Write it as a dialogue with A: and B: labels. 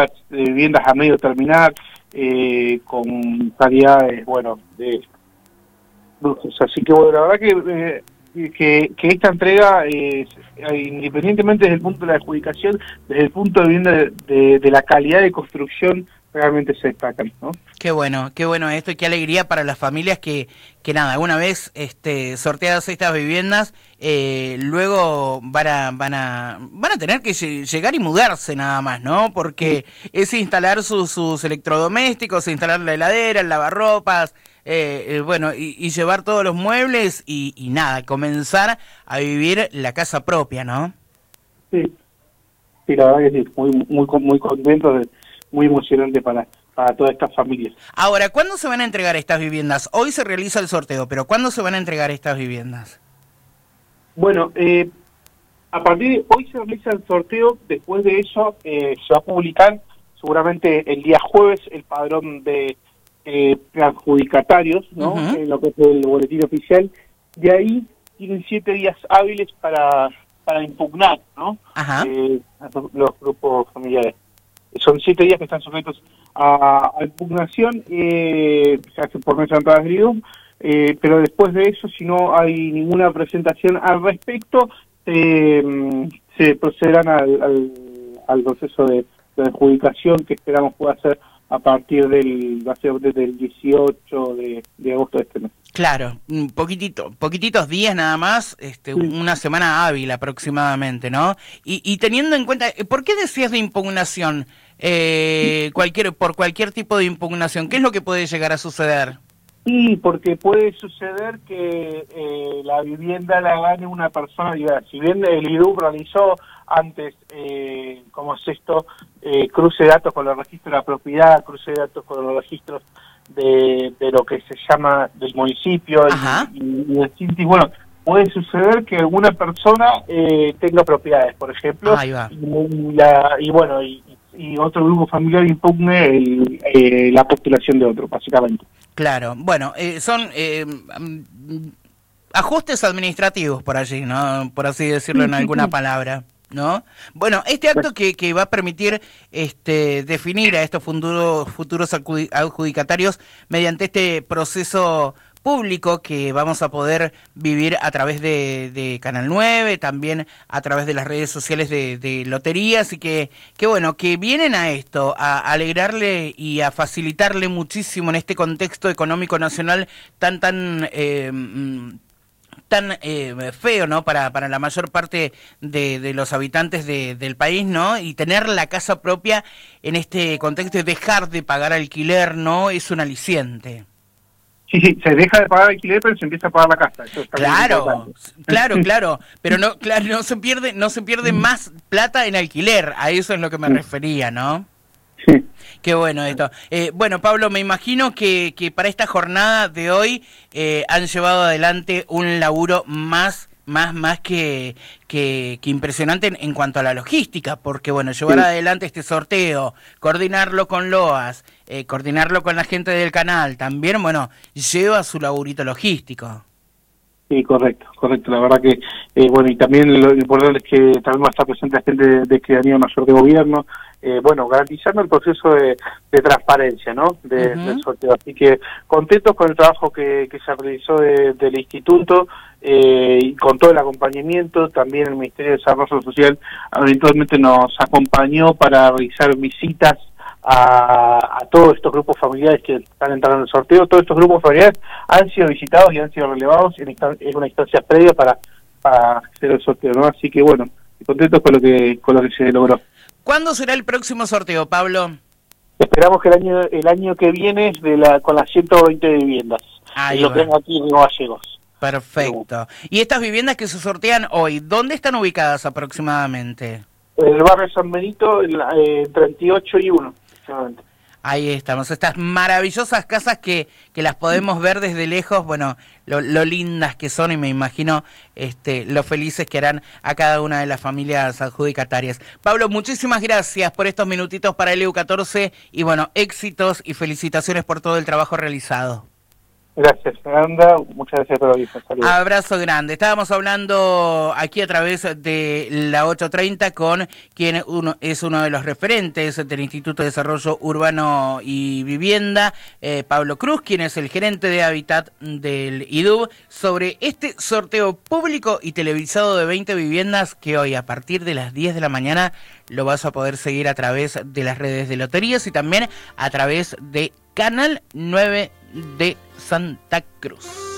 A: de viviendas a medio terminar, con calidades, bueno, de luces. Así que bueno, la verdad que esta entrega, independientemente desde el punto de la adjudicación, desde el punto de vista de la calidad de construcción, realmente se destacan, ¿no?
B: Qué bueno esto y qué alegría para las familias que nada, una vez sorteadas estas viviendas, luego van a tener que llegar y mudarse nada más, ¿no? Porque es instalar sus electrodomésticos, instalar la heladera, el lavarropas, bueno, y llevar todos los muebles y nada, comenzar a vivir la casa propia, ¿no?
A: Sí, sí, la verdad que sí, muy contento, muy emocionante para todas estas familias.
B: Ahora, ¿cuándo se van a entregar estas viviendas? Hoy se realiza el sorteo, pero ¿cuándo se van a entregar estas viviendas?
A: Bueno, a partir de hoy se realiza el sorteo. Después de eso se va a publicar seguramente el día jueves el padrón de adjudicatarios, ¿no? En lo que es el boletín oficial. De ahí tienen 7 días hábiles para impugnar, ¿no? Los grupos familiares. Son 7 días que están sujetos a impugnación, se hace por nuestra entrada de IDUM, pero después de eso, si no hay ninguna presentación al respecto, se procederán al proceso de adjudicación, que esperamos pueda ser a partir del 18 de agosto de este mes.
B: Claro, poquititos días nada más, una semana hábil aproximadamente, ¿no? Y teniendo en cuenta, ¿por qué decías de impugnación? Por cualquier tipo de impugnación, ¿qué es lo que puede llegar a suceder?
A: Sí, porque puede suceder que la vivienda la gane una persona diversa. Si bien el IDUM realizó antes, como es esto, cruce de datos con los registros de la propiedad, cruce de datos con los registros de lo que se llama del municipio y del CINTI, bueno, puede suceder que alguna persona tenga propiedades, por ejemplo, y otro grupo familiar impugne la postulación de otro, básicamente.
B: Claro, bueno, son ajustes administrativos por allí, ¿no? Por así decirlo en alguna palabra, ¿no? Bueno, este acto que va a permitir definir a estos futuros adjudicatarios mediante este proceso público que vamos a poder vivir a través de Canal 9, también a través de las redes sociales de loterías, y que bueno, que vienen a esto, a alegrarle y a facilitarle muchísimo en este contexto económico nacional tan feo, ¿no? Para la mayor parte de los habitantes del país, ¿no? Y tener la casa propia en este contexto y dejar de pagar alquiler, ¿no? Es un aliciente.
A: Sí, se deja de pagar alquiler, pero se empieza a pagar la casa. Eso está
B: claro, pero no se pierde más plata en alquiler, a eso es lo que me refería, ¿no?
A: Sí.
B: Qué bueno esto. Bueno, Pablo, me imagino que para esta jornada de hoy han llevado adelante un laburo más que impresionante en cuanto a la logística, porque bueno, llevar adelante este sorteo, coordinarlo con LOAS, coordinarlo con la gente del canal, también, bueno, lleva su laburito logístico.
A: Sí, correcto, la verdad que, bueno, y también lo importante es que también va a estar presente la gente de Escribanía Mayor de Gobierno, bueno, garantizando el proceso de transparencia, ¿no?, del sorteo. Así que contentos con el trabajo que se realizó del instituto, y con todo el acompañamiento. También el Ministerio de Desarrollo Social eventualmente nos acompañó para realizar visitas a todos estos grupos familiares que están entrando en el sorteo. Todos estos grupos familiares han sido visitados y han sido relevados en una instancia previa para hacer el sorteo, ¿no? Así que bueno, contentos con lo que se logró.
B: ¿Cuándo será el próximo sorteo, Pablo?
A: Esperamos que el año que viene con las 120 viviendas. Lo tengo aquí en Nueva Gallegos.
B: Perfecto. ¿Y estas viviendas que se sortean hoy, dónde están ubicadas aproximadamente?
A: En el barrio San Benito, en 38 y 1.
B: Ahí estamos, estas maravillosas casas que las podemos ver desde lejos, bueno, lo lindas que son, y me imagino lo felices que harán a cada una de las familias adjudicatarias. Pablo, muchísimas gracias por estos minutitos para el EU14 y bueno, éxitos y felicitaciones por todo el trabajo realizado.
A: Gracias, Fernanda. Muchas gracias por la visita.
B: Abrazo grande. Estábamos hablando aquí a través de la 830 con quien es uno de los referentes del Instituto de Desarrollo Urbano y Vivienda, Pablo Cruz, quien es el gerente de Hábitat del IDUB, sobre este sorteo público y televisado de 20 viviendas que hoy a partir de las 10 de la mañana lo vas a poder seguir a través de las redes de loterías y también a través de Canal 9 de Santa Cruz.